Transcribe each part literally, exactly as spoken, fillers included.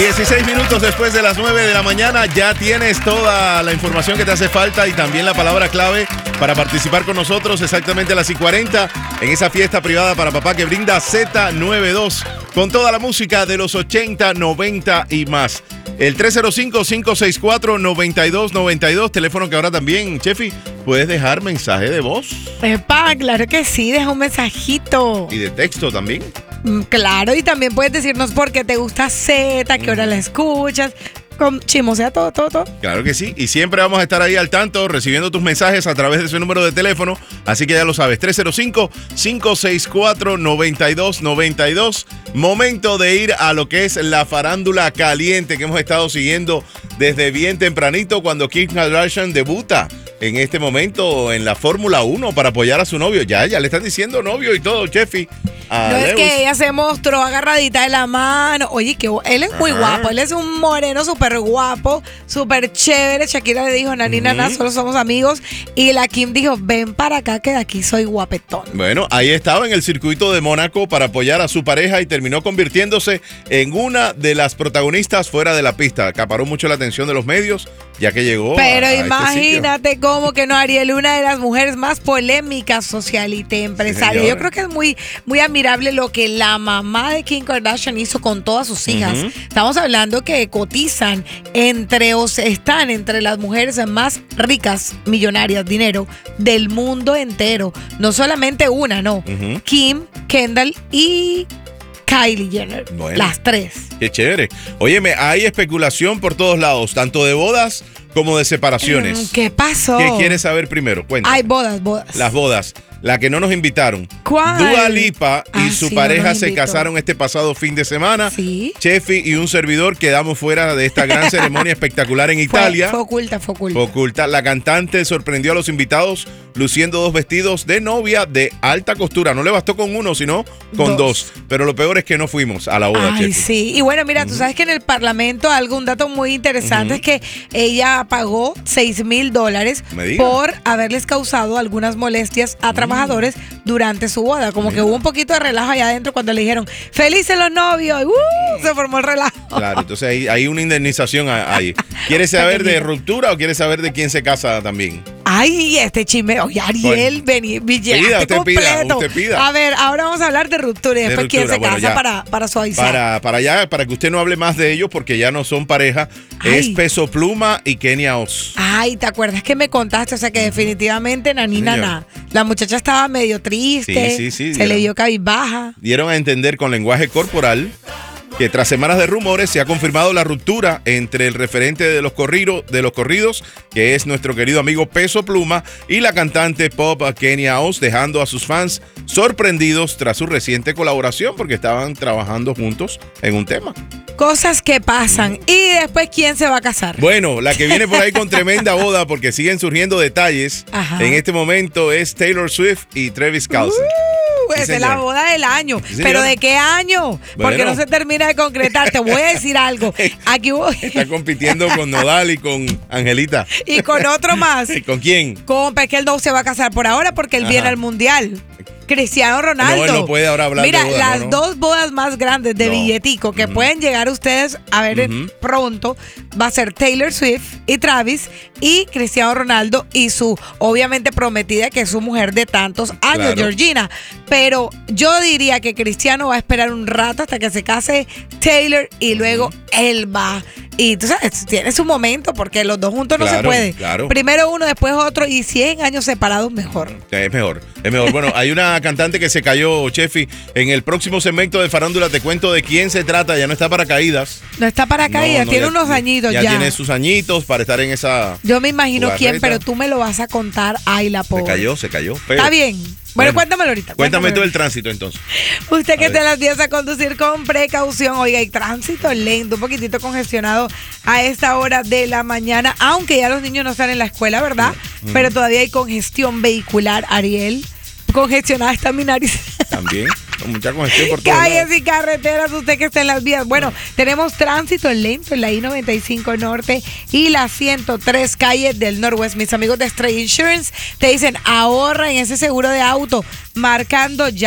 dieciséis minutos después de las nueve de la mañana, ya tienes toda la información que te hace falta y también la palabra clave para participar con nosotros exactamente a las y cuarenta en esa fiesta privada para papá que brinda Z noventa y dos con toda la música de los ochenta, noventa y más. El tres cero cinco, cinco seis cuatro, nueve dos nueve dos, teléfono que ahora también, Chefi, puedes dejar mensaje de voz. Epa, claro que sí, deja un mensajito. Y de texto también. Claro, y también puedes decirnos por qué te gusta Z, qué hora la escuchas, con chismosea todo, todo, todo. Claro que sí, y siempre vamos a estar ahí al tanto, recibiendo tus mensajes a través de ese número de teléfono, así que ya lo sabes, tres cero cinco, cinco seis cuatro, nueve dos nueve dos. Momento de ir a lo que es la farándula caliente que hemos estado siguiendo desde bien tempranito cuando Kim Kardashian debuta en este momento en la Fórmula uno para apoyar a su novio. Ya, ya le están diciendo novio y todo, Chefi. No es que ella se mostró agarradita de la mano. Oye, que él es muy Ajá. guapo. Él es un moreno súper guapo, súper chévere. Shakira le dijo, Nani, Ujú. nana, solo somos amigos. Y la Kim dijo, ven para acá que de aquí soy guapetón. Bueno, ahí estaba en el circuito de Mónaco para apoyar a su pareja y terminó convirtiéndose en una de las protagonistas fuera de la pista. Acaparó mucho la atención de los medios, ya que llegó Pero a, a imagínate este cómo que no, Ariel, una de las mujeres más polémicas, socialité, empresaria. Sí, Yo creo que es muy, muy admirable lo que la mamá de Kim Kardashian hizo con todas sus hijas. Ujú. Estamos hablando que cotizan entre, o se están entre las mujeres más ricas, millonarias, dinero, del mundo entero. No solamente una, no. Ujú. Kim, Kendall y Kylie Jenner. Bueno. Las tres. Qué chévere. Óyeme, hay especulación por todos lados, tanto de bodas como de separaciones. Mm, ¿Qué pasó? ¿Qué quieres saber primero? Cuéntame. Hay bodas, bodas. Las bodas, la que no nos invitaron. ¿Cuál? Dua Lipa y Ah, su sí, pareja no nos se invitó. casaron este pasado fin de semana. Sí. Chefi y un servidor quedamos fuera de esta gran ceremonia espectacular en Fue, Italia. fue oculta, fue oculta. Oculta. La cantante sorprendió a los invitados luciendo dos vestidos de novia de alta costura. No le bastó con uno, sino con dos. Dos. Pero lo peor es que no fuimos a la boda, Ay, Chefi. sí. Y bueno, mira, tú sabes que en el Parlamento algo, un dato muy interesante es que ella pagó seis mil dólares Me diga. por haberles causado algunas molestias a trabajadores durante su boda. Como que hubo un poquito de relajo allá adentro cuando le dijeron, felices los novios. Y, ¡uh! Se formó el relajo. Claro, entonces hay, hay una indemnización ahí. ¿Quieres saber de ruptura o quieres saber de quién se casa también? Ay, este chisme. Oye, Ariel, vení, Pida, llegaste usted completo. pida, usted pida. A ver, ahora vamos a hablar de ruptura y De después quién ruptura, se bueno, casa ya. para, para suavizar. Para, para allá, para que usted no hable más de ellos porque ya no son pareja. Ay. Es Peso Pluma y Kenia Oz. Ay, ¿te acuerdas que me contaste? O sea, que definitivamente Nanina, Señor. na. La muchacha estaba medio triste. Sí, sí, sí, Se dieron. le vio cabizbaja. Dieron a entender con lenguaje corporal que tras semanas de rumores se ha confirmado la ruptura entre el referente de los corridos, de los corridos, que es nuestro querido amigo Peso Pluma, y la cantante pop Kenia Oz, dejando a sus fans sorprendidos tras su reciente colaboración porque estaban trabajando juntos en un tema. Cosas que pasan. Y después, ¿quién se va a casar? Bueno, la que viene por ahí con tremenda boda porque siguen surgiendo detalles. Ajá. En este momento es Taylor Swift y Travis Kelce. Uh, Sí, esa es la señor. boda del año. Sí, señor. ¿Pero de qué año? Porque Bueno. no se termina de concretar. Te voy a decir algo. Aquí voy. Está compitiendo con Nodal y con Angelita. Y con otro más. ¿Y con quién? Con que él no se va a casar por ahora porque él Ajá. viene al mundial. Cristiano Ronaldo. No, él no puede ahora hablar de Mira, boda, las no, no. dos bodas más grandes de No. billetico que Ujú. pueden llegar ustedes a ver en- Ujú. pronto va a ser Taylor Swift y Travis y Cristiano Ronaldo y su obviamente prometida que es su mujer de tantos años, Claro. Georgina. Pero yo diría que Cristiano va a esperar un rato hasta que se case Taylor y luego él va. Y tú sabes, tiene su momento porque los dos juntos no se Claro, puede. claro. Primero uno, después otro y cien años separados mejor. Es mejor, es mejor. Bueno, hay una cantante que se cayó, Chefi. En el próximo segmento de Farándula te cuento de quién se trata. Ya no está para caídas. No está para caídas, No, no, tiene ya- unos añitos ya. Ya tiene sus añitos para estar en esa... Yo me imagino Jugarreta. quién, pero tú me lo vas a contar. Ay, la Se pobre. cayó, se cayó. feo. Está bien. Bueno, Bueno, cuéntamelo ahorita. Cuéntame cuéntamelo todo el ahorita. tránsito entonces. Usted que A te ver. las empieza a conducir con precaución. Oiga, hay tránsito lento, un poquitito congestionado a esta hora de la mañana, aunque ya los niños no están en la escuela, ¿verdad? Pero todavía hay congestión vehicular, Ariel. Congestionada está mi nariz. También, con mucha congestión por todos Calles lados. y carreteras, usted que está en las vías. Bueno, tenemos tránsito lento en la I noventa y cinco Norte y la ciento tres calle del Norwest. Mis amigos de Stray Insurance te dicen, ahorra en ese seguro de auto, marcando ya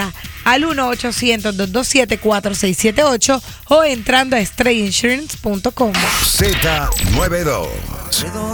al uno ochocientos, dos dos siete, cuatro seis siete ocho o entrando a stray insurance punto com. Z noventa y dos.